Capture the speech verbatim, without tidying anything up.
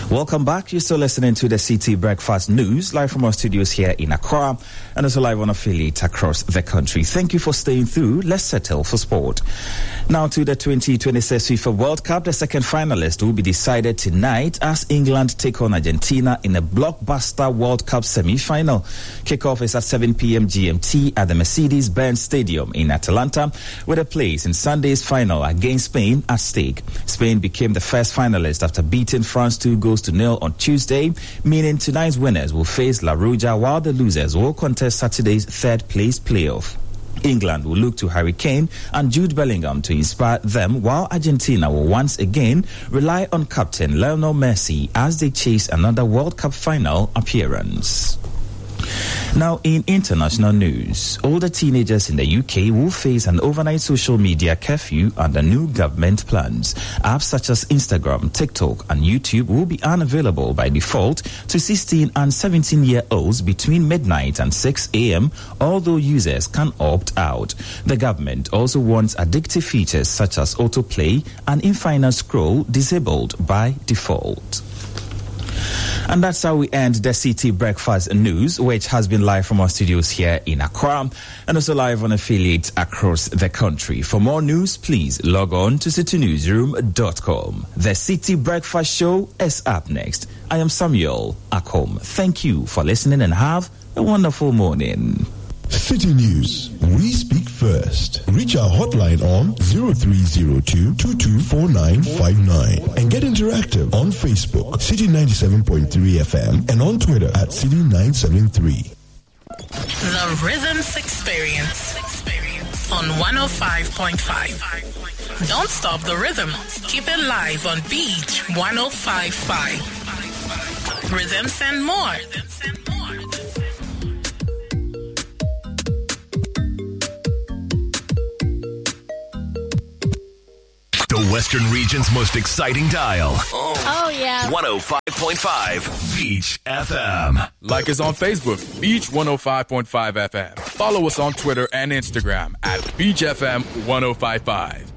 Welcome back. You're still listening to the City Breakfast News, live from our studios here in Accra and also live on affiliates across the country. Thank you for staying through. Let's settle for sport. Now to the twenty twenty-six FIFA World Cup. The second finalist will be decided tonight as England take on Argentina in a blockbuster World Cup semi-final. Kickoff is at seven p.m. G M T at the Mercedes-Benz Stadium in Atlanta, with a place in Sunday's final against Spain at stake. Spain became the first finalist after beating France two goals to nil on Tuesday, meaning tonight's winners will face La Roja, while the losers will contest Saturday's third-place playoff. England will look to Harry Kane and Jude Bellingham to inspire them, while Argentina will once again rely on captain Lionel Messi as they chase another World Cup final appearance. Now, in international news, older teenagers in the U K will face an overnight social media curfew under new government plans. Apps such as Instagram, TikTok, and YouTube will be unavailable by default to sixteen and seventeen-year-olds between midnight and six a.m., although users can opt out. The government also wants addictive features such as autoplay and infinite scroll disabled by default. And that's how we end the City Breakfast News, which has been live from our studios here in Accra and also live on affiliates across the country. For more news, please log on to city newsroom dot com. The City Breakfast Show is up next. I am Samuel Akom. Thank you for listening and have a wonderful morning. City News. We speak first. Reach our hotline on zero three zero two, two two four nine five nine and get interactive on Facebook, City ninety-seven point three F M, and on Twitter at City nine seven three. The Rhythms Experience on one oh five point five. Don't stop the rhythm. Keep it live on Beach one oh five point five. Rhythms and more. The Western region's most exciting dial. Oh, oh yeah. one oh five point five Beach F M. Like us on Facebook, Beach one oh five point five F M. Follow us on Twitter and Instagram at Beach F M one oh five point five.